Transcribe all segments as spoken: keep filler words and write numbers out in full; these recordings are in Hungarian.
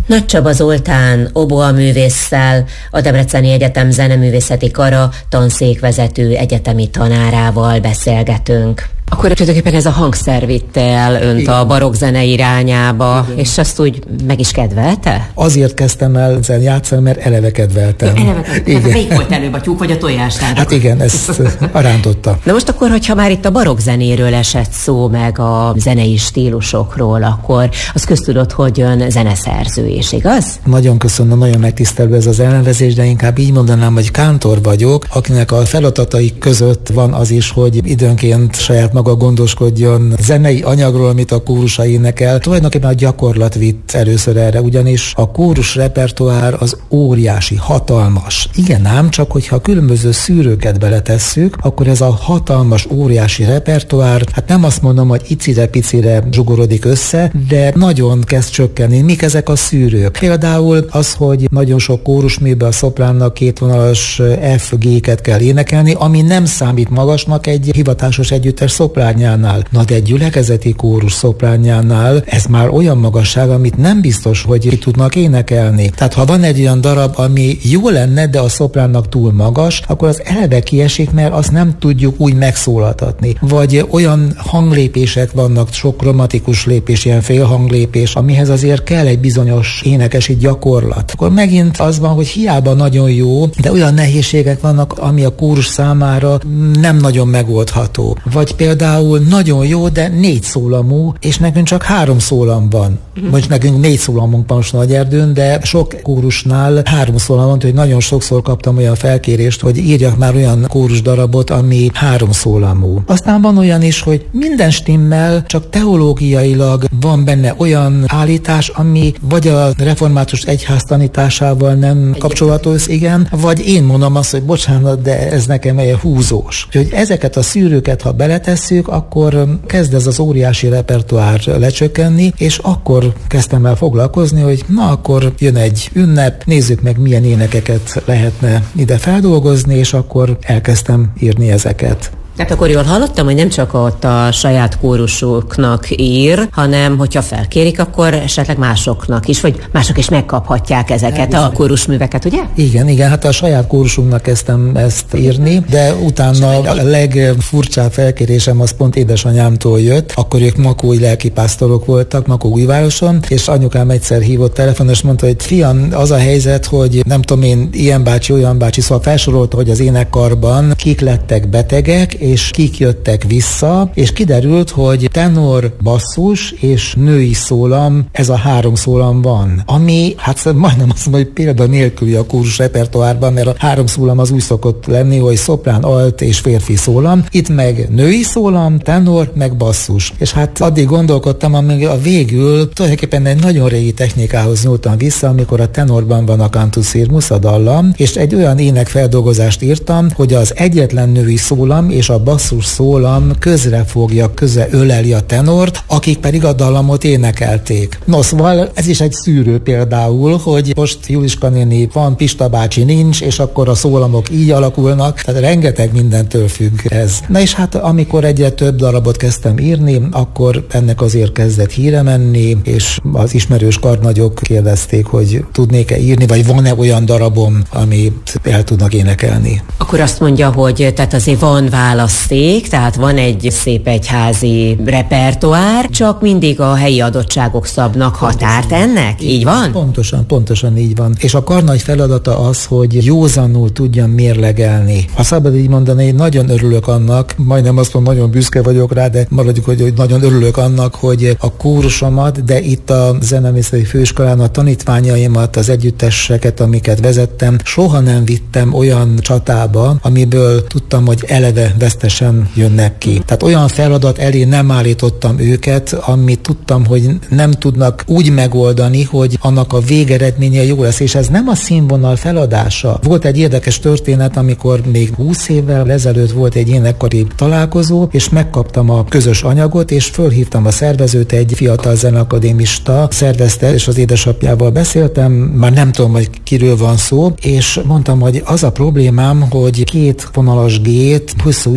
Nagy Csaba Zoltán oboaművésszel, a Debreceni Egyetem Zeneművészeti Kara tanszékvezető egyetemi tanárával beszélgetünk. Akkor tulajdonképpen ez a hangszer vitte el önt igen. a barokkzene irányába, igen. és azt úgy meg is kedvelte? Azért kezdtem el ezzel játszani, mert eleve kedveltem. Ja, eleve kedveltem. Melyik volt előbb, a tyúk vagy a tojás? Hát igen, ezt arántotta. Na most akkor, hogyha már itt a barokkzenéről esett szó, meg a zenei stílusokról, akkor az köztudott, hogy ön zeneszerző is, igaz? Nagyon köszönöm, nagyon megtisztelő ez az elnevezés, de inkább így mondanám, hogy kántor vagyok, akinek a feladatai között van az is, hogy időnként saját maga gondoskodjon zenei anyagról, amit a kórusa énekel. Tulajdonképpen a gyakorlat vitt először erre, ugyanis a kórus repertoár az óriási, hatalmas. Igen ám, csak hogyha különböző szűrőket beletesszük, akkor ez a hatalmas, óriási repertoár, hát nem azt mondom, hogy icire-picire zsugorodik össze, de nagyon kezd csökkenni. Mik ezek a szűrők? Például az, hogy nagyon sok kórusműben a szopránnak kétvonalas F G-ket kell énekelni, ami nem számít magasnak egy hivatásos együttes szoprányánál. Na de egy gyülekezeti kórus szoprányánál ez már olyan magasság, amit nem biztos, hogy ki tudnak énekelni. Tehát ha van egy olyan darab, ami jó lenne, de a szopránnak túl magas, akkor az eleve kiesik, mert azt nem tudjuk úgy megszólaltatni. Vagy olyan hanglépések vannak, sok kromatikus lépés, ilyen félhanglépés, amihez azért kell egy bizonyos énekesi gyakorlat. Akkor megint az van, hogy hiába nagyon jó, de olyan nehézségek vannak, ami a kórus számára nem nagyon megoldható. Vagy például nagyon jó, de négy szólamú, és nekünk csak három szólam van. Most nekünk négy szólamunk van most Nagyerdőn, de sok kórusnál három szólam van, hogy nagyon sokszor kaptam olyan felkérést, hogy írjak már olyan kórus darabot, ami három szólamú. Aztán van olyan is, hogy minden stimmel, csak teológiailag van benne olyan állítás, ami vagy a református egyház tanításával nem kapcsolatos, igen, vagy én mondom azt, hogy bocsánat, de ez nekem egy húzós. Úgyhogy ezeket a szűrőket, ha beletesszük, akkor kezd ez az óriási repertoár lecsökkenni, és akkor kezdtem el foglalkozni, hogy na akkor jön egy ünnep, nézzük meg milyen énekeket lehetne ide feldolgozni, és akkor elkezdtem írni ezeket. Tehát akkor jól hallottam, hogy nem csak ott a saját kórusoknak ír, hanem hogyha felkérik, akkor esetleg másoknak is, vagy mások is megkaphatják ezeket a kórusműveket, ugye? Igen, igen, hát a saját kórusunknak kezdtem ezt írni, de utána a legfurcsább felkérésem az pont édesanyámtól jött, akkor ők makói lelkipásztorok voltak, Makóújvároson, és anyukám egyszer hívott telefonon, és mondta, hogy fiam, az a helyzet, hogy nem tudom én, ilyen bácsi, olyan bácsi, szóval felsorolta, hogy az énekkarban kik lettek betegek, és kik jöttek vissza, és kiderült, hogy tenor, basszus és női szólam, ez a három szólam van. Ami, hát majdnem azt mondom, hogy példa nélküli a kórus repertoárban, mert a három szólam az úgy szokott lenni, hogy szoprán, alt és férfi szólam. Itt meg női szólam, tenor, meg basszus. És hát addig gondolkodtam, amíg a végül tulajdonképpen egy nagyon régi technikához nyúltam vissza, amikor a tenorban van a cantus firmus, a dallam, és egy olyan énekfeldolgozást írtam, hogy az egyetlen női szólam és a basszus szólam közre fogja, köze öleli a tenort, akik pedig a dallamot énekelték. No, szóval ez is egy szűrő például, hogy most Juliska néni van, Pista bácsi nincs, és akkor a szólamok így alakulnak, tehát rengeteg mindentől függ ez. Na és hát amikor egyre több darabot kezdtem írni, akkor ennek azért kezdett híre menni, és az ismerős karnagyok kérdezték, hogy tudnék-e írni, vagy van-e olyan darabom, amit el tudnak énekelni. Akkor azt mondja, hogy tehát azért van választék, tehát van egy szép egyházi repertoár, csak mindig a helyi adottságok szabnak határt ennek? Így van? Pontosan, pontosan így van. És a karnagy feladata az, hogy józanul tudjam mérlegelni. Ha szabad így mondani, én nagyon örülök annak, majdnem azt mondom, nagyon büszke vagyok rá, de maradjuk, hogy, hogy nagyon örülök annak, hogy a kórusomat, de itt a Zeneművészeti Főiskolán a tanítványaimat, az együtteseket, amiket vezettem, soha nem vittem olyan csatába, amiből tudtam, hogy eleve vesztesen jönnek ki. Tehát olyan feladat elé nem állítottam őket, amit tudtam, hogy nem tudnak úgy megoldani, hogy annak a végeredménye jó lesz, és ez nem a színvonal feladása. Volt egy érdekes történet, amikor még húsz évvel ezelőtt volt egy énekkari találkozó, és megkaptam a közös anyagot, és fölhívtam a szervezőt, egy fiatal zeneakadémista szervezte, és az édesapjával beszéltem, már nem tudom, hogy kiről van szó, és mondtam, hogy az a problémám, hogy két vonalas G-t hosszú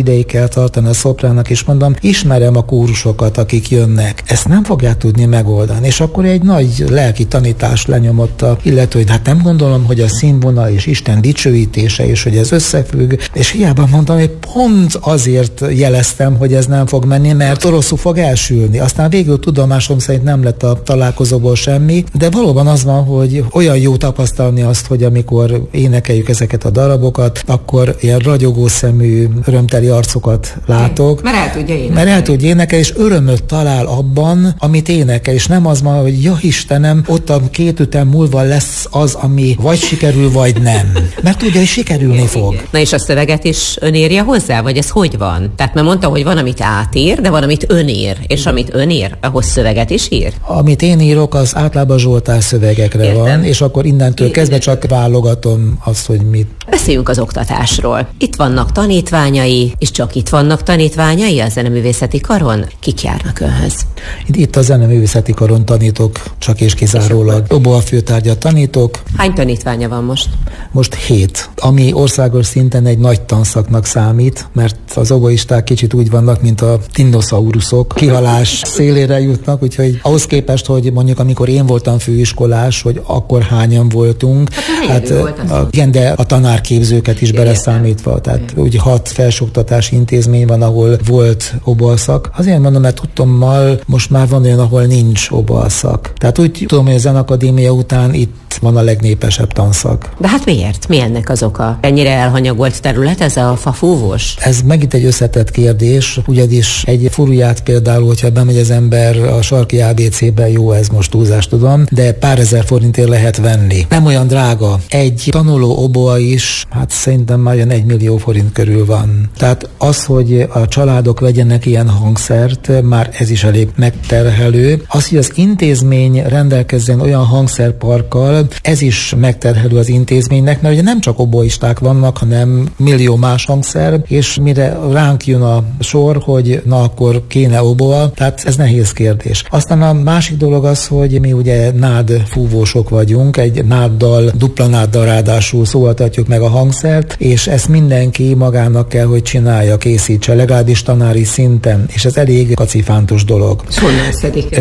ideig kell tartani a szoprának, és mondom, ismerem a kórusokat, akik jönnek. Ezt nem fogják tudni megoldani. És akkor egy nagy lelki tanítást lenyomott a illető, hogy hát nem gondolom, hogy a színvonal és Isten dicsőítése, és hogy ez összefügg. És hiába mondtam, hogy pont azért jeleztem, hogy ez nem fog menni, mert rosszul fog elsülni. Aztán végül tudomásom szerint nem lett a találkozóból semmi, de valóban az van, hogy olyan jó tapasztalni azt, hogy amikor énekeljük ezeket a darabokat, akkor ilyen ragyogó szemű, örömteli arcokat látok. Mert el tudja énekelni. Mert el tudja énekelni, és örömöt talál abban, amit énekel, és nem az van, hogy ja Istenem, ott a két ütem múlva lesz az, ami vagy sikerül, vagy nem. Mert tudja, hogy sikerülni fog. Na és a szöveget is ön írja hozzá, vagy ez hogy van? Tehát mert mondta, hogy van, amit átír, de van, amit ön ír, és amit ön ír, ahhoz szöveget is ír? Amit én írok, az általában Zsoltár szövegekre Értem. van, és akkor innentől én kezdve csak válogatom azt, hogy mit. Beszéljünk az oktatásról. Itt vannak tanítványai, és csak itt vannak tanítványai a Zeneművészeti Karon? Kik járnak önhöz? Itt a Zeneművészeti Karon tanítok, csak és kizárólag. Oboa főtárgyat tanítok. Hány tanítványa van most? Most hét, ami országos szinten egy nagy tanszaknak számít, mert az oboisták kicsit úgy vannak, mint a dinoszauruszok, kihalás szélére jutnak, úgyhogy ahhoz képest, hogy mondjuk amikor én voltam főiskolás, hogy akkor hányan voltunk, hát, hát igen, de a tanárképzőket is beleszámítva, tehát úgy hat felsőoktatási intézmény van, ahol volt oboaszak. Azért mondom, mert tudtommal most már van olyan, ahol nincs oboaszak. Tehát úgy tudom, hogy a Zenakadémia után itt van a legnépesebb tanszak. De hát miért? Mi ennek az oka? Ennyire elhanyagolt terület ez a fafúvós? Ez megint egy összetett kérdés, ugyanis egy furuját például, hogyha bemegy az ember a sarki á bé cé-ben, jó, ez most túlzást tudom, de pár ezer forintért lehet venni. Nem olyan drága. Egy tanuló oboa is, hát szerintem már olyan egy millió forint körül van. Tehát az, hogy a családok vegyenek ilyen hangszert, már ez is elég megterhelő. Az, hogy az intézmény rendelkezzen olyan hangszerparkkal, ez is megterhelő az intézménynek, mert ugye nem csak oboisták vannak, hanem millió más hangszer, és mire ránk jön a sor, hogy na akkor kéne oboa, tehát ez nehéz kérdés. Aztán a másik dolog az, hogy mi ugye nád fúvósok vagyunk, egy náddal, dupla náddal ráadásul szólaltatjuk meg a hangszert, és ezt mindenki magának kell, hogy csinálja, készítse, legalábbis tanári szinten, és ez elég kacifántos dolog. Honnan szedik?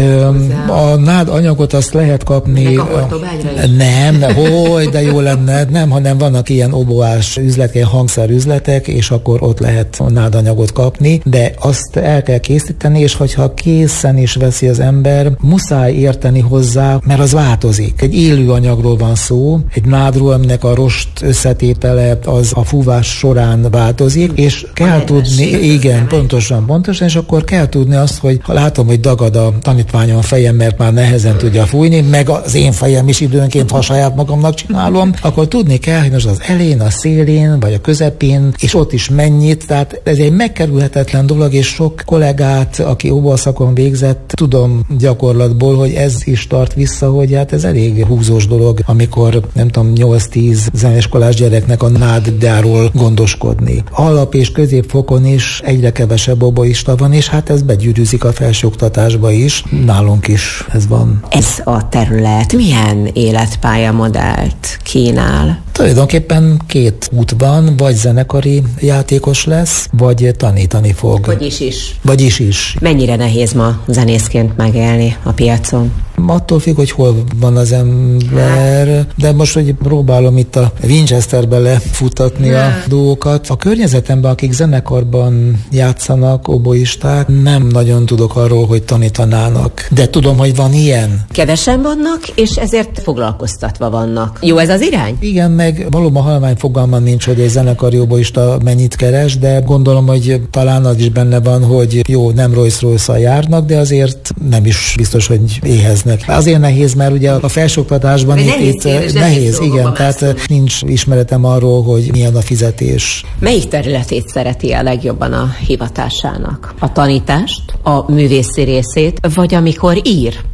A nád anyagot azt lehet kapni. Nem, ne, hogy, de jó lenne, nem, hanem vannak ilyen oboás üzletek, ilyen hangszerüzletek, és akkor ott lehet nádanyagot kapni, de azt el kell készíteni, és hogyha készen is veszi az ember, muszáj érteni hozzá, mert az változik. Egy élő anyagról van szó, egy nádról, aminek a rost összetétele az a fúvás során változik, és kell tudni, igen, pontosan, pontosan, és akkor kell tudni azt, hogy ha látom, hogy dagad a tanítványom a fejem, mert már nehezen tudja fújni, meg az én fejem is időnként, ha saját magamnak csinálom, akkor tudni kell, hogy most az elén, a szélén, vagy a közepén, és ott is mennyit, tehát ez egy megkerülhetetlen dolog, és sok kollégát, aki oboaszakon végzett, tudom gyakorlatból, hogy ez is tart vissza, hogy hát ez elég húzós dolog, amikor nem tudom, nyolc-tíz zeneiskolás gyereknek a nádjáról gondoskodni. Alap- és középfokon is egyre kevesebb oboista van, és hát ez begyűrűzik a felsőoktatásba is. Nálunk is ez van. Ez a terület milyen életpályamodellt kínál? Tulajdonképpen két út van, vagy zenekari játékos lesz, vagy tanítani fog. Vagyis is. Vagyis is. Mennyire nehéz ma zenészként megélni a piacon? Attól függ, hogy hol van az ember, de most, hogy próbálom itt a Winchesterbe lefutatni ne. a dolgokat. A környezetemben, akik zenekarban játszanak, oboisták, nem nagyon tudok arról, hogy tanítanának. De tudom, hogy van ilyen. Kevesen vannak, és ezért foglalkoztatva vannak. Jó ez az irány? Igen, meg valóban halvány fogalmam nincs, hogy egy zenekari oboista mennyit keres, de gondolom, hogy talán az is benne van, hogy jó, nem Rolls-Royce-szal járnak, de azért nem is biztos, hogy éheznek. Azért nehéz, mert ugye a felsőoktatásban itt, nehéz, itt nehéz, nehéz igen, tehát nincs ismeretem arról, hogy milyen a fizetés. Melyik területét szereti a legjobban a hivatásának? A tanítást, a művészi részét, vagy amikor ír?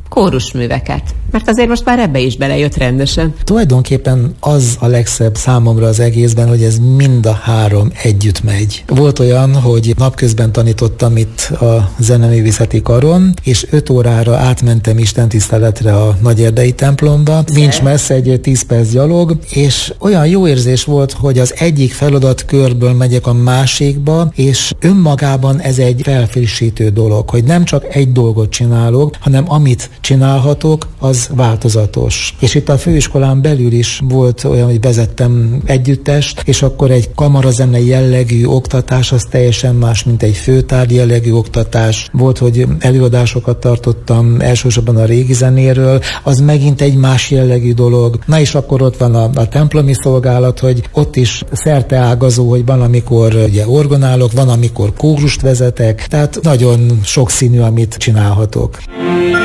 kórusműveket? Mert azért most már ebbe is belejött rendesen. Tulajdonképpen az a legszebb számomra az egészben, hogy ez mind a három együtt megy. Volt olyan, hogy napközben tanítottam itt a Zeneművészeti Karon, és öt órára átmentem istentiszteletre a Nagyerdei templomba. Szép. Nincs messze, egy tíz perc gyalog, és olyan jó érzés volt, hogy az egyik feladatkörből megyek a másikba, és önmagában ez egy felfrissítő dolog, hogy nem csak egy dolgot csinálok, hanem amit csinálhatok, az változatos. És itt a főiskolán belül is volt olyan, hogy vezettem együttest, és akkor egy kamarazenei jellegű oktatás az teljesen más, mint egy főtárgy jellegű oktatás. Volt, hogy előadásokat tartottam elsősorban a régi zenéről, az megint egy más jellegű dolog. Na és akkor ott van a, a templomi szolgálat, hogy ott is szerteágazó, hogy van, amikor ugye orgonálok, van, amikor kórust vezetek, tehát nagyon sokszínű, amit csinálhatok.